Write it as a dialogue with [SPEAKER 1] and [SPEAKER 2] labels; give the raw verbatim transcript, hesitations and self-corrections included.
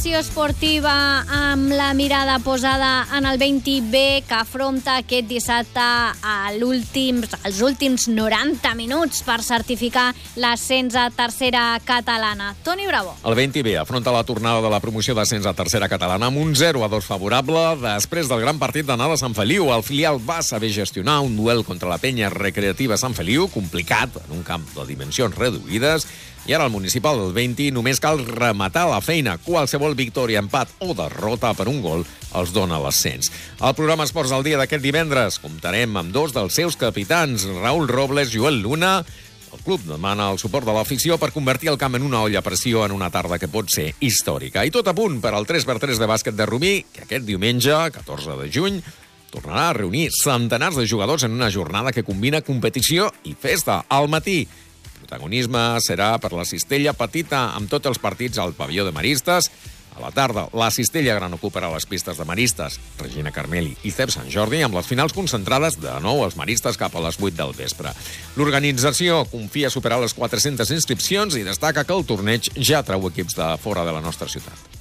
[SPEAKER 1] secció esportiva amb la mirada posada en el vint B que afronta aquest dissabte a l'últim, els últims noranta minuts per certificar l'ascens a tercera catalana. Toni Bravo.
[SPEAKER 2] El vint B afronta la tornada de la promoció d'ascens a tercera catalana amb un zero a dos favorable després del gran partit d'anada a Sant Feliu. El filial va saber gestionar un duel contra la penya recreativa Sant Feliu, complicat en un camp de dimensions reduïdes, i ara el municipal del vint només cal rematar la feina. Qualsevol victòria, empat o derrota per un gol els dona l'ascens. Al programa Esports al dia d'aquest divendres comptarem amb dos dels seus capitans, Raúl Robles i Joel Luna. El club demana el suport de l'afició per convertir el camp en una olla a pressió en una tarda que pot ser històrica. I tot a punt per al tres per tres de bàsquet de Rubí, que aquest diumenge, catorze de juny, tornarà a reunir centenars de jugadors en una jornada que combina competició i festa. Al matí, el protagonisme serà per la cistella petita amb tots els partits al pavelló de Maristes. A la tarda, la cistella gran ocuparà les pistes de Maristes, Regina Carmeli i Cep Sant Jordi, amb les finals concentrades de nou als Maristes cap a les vuit del vespre. L'organització confia superar les quatre-centes inscripcions i destaca que el torneig ja treu equips de fora de la nostra ciutat.